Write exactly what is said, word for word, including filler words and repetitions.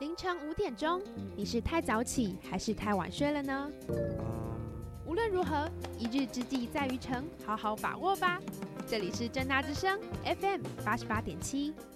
凌晨五点钟，你是太早起还是太晚睡了呢？无论如何，一日之计在于晨，好好把握吧。这里是政大之声 F M 八十八点七。